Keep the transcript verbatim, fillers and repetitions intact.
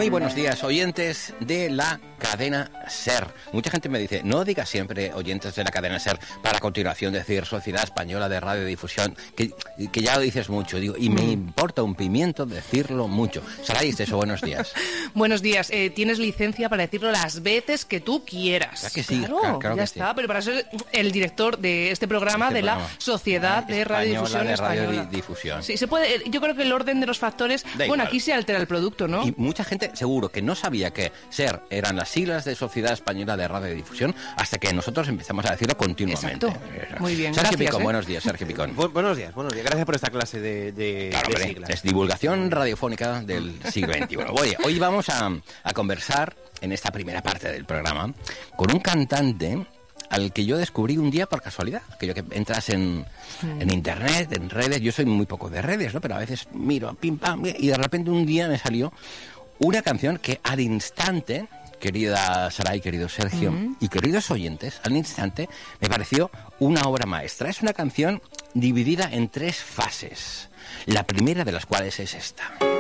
Muy buenos días, oyentes de la cadena SER. Mucha gente me dice, no digas siempre oyentes de la cadena SER, para a continuación decir Sociedad Española de Radiodifusión, que, que ya lo dices mucho. Digo, y me importa un pimiento decirlo mucho. Saray, eso, buenos días. Buenos días. Eh, tienes licencia para decirlo las veces que tú quieras. ¿Verdad que sí? Claro, Claro, claro ya que está. sí. Pero para eso es el director de este programa, Este de la programa. Sociedad de Española Radiodifusión de Española. Radiodifusión. Sí, se puede. Yo creo que el orden de los factores, Da bueno, igual. aquí se altera el producto, ¿no? Y mucha gente seguro que no sabía que SER eran las siglas de Sociedad Española de Radiodifusión hasta que nosotros empezamos a decirlo continuamente. Exacto. Muy bien, Sergio gracias, Picón, ¿eh? buenos días, Sergio Picón. Bu- buenos días, buenos días. Gracias por esta clase de, de, Claro, de hombre, siglas. es divulgación radiofónica del siglo veintiuno. Oye, hoy vamos a, a conversar en esta primera parte del programa con un cantante al que yo descubrí un día por casualidad. Aquello que entras en, en internet, en redes. Yo soy muy poco de redes, ¿no? Pero a veces miro, pim, pam, y de repente un día me salió una canción que al instante, querida Saray, querido Sergio, Mm. y queridos oyentes, al instante me pareció una obra maestra. Es una canción dividida en tres fases, la primera de las cuales es esta.